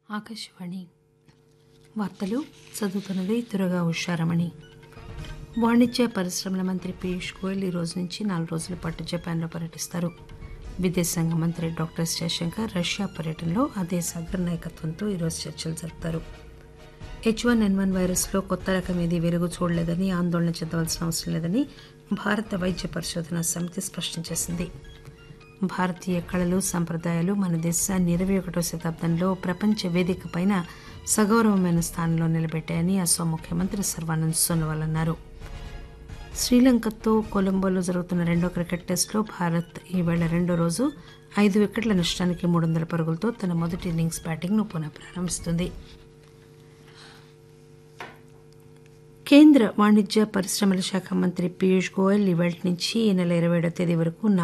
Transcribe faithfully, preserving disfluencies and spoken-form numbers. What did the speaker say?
ఆకాశవాణి వార్తలు చదువుతున్నది దుర్గా ఉషారమణి. వాణిజ్య పరిశ్రమల మంత్రి పీయూష్ గోయల్ ఈ రోజు నుంచి నాలుగు రోజుల పాటు జపాన్లో పర్యటిస్తారు. విదేశాంగ మంత్రి డాక్టర్ ఎస్ జయశంకర్ రష్యా పర్యటనలో ఆ దేశ అగ్రనాయకత్వంతో ఈరోజు చర్చలు జరుపుతారు. హెచ్ వన్ ఎన్ వన్ వైరస్లో కొత్త రకం ఏదీ వెలుగు చూడలేదని, ఆందోళన చెందవలసిన అవసరం లేదని భారత వైద్య పరిశోధనా సమితి స్పష్టం చేసింది. భారతీయ కళలు, సంప్రదాయాలు మన దేశాన్ని ఇరవై ఒకటో శతాబ్దంలో ప్రపంచ వేదికపైన సగౌరవమైన స్థానంలో నిలబెట్టాయని అస్సాం ముఖ్యమంత్రి సర్వానంద్ సోనోవాల్ అన్నారు. శ్రీలంకతో కొలంబోలో జరుగుతున్న రెండో క్రికెట్ టెస్టులో భారత్ ఈవేళ రెండో రోజు ఐదు వికెట్ల నష్టానికి మూడు వందల పరుగులతో తన మొదటి ఇన్నింగ్స్ బ్యాటింగ్ను పునః ప్రారంభిస్తుంది. కేంద్ర వాణిజ్య పరిశ్రమల శాఖ మంత్రి పీయూష్ గోయల్ ఈవేళ నుంచి ఈ నెల ఇరవై ఏడో తేదీ వరకు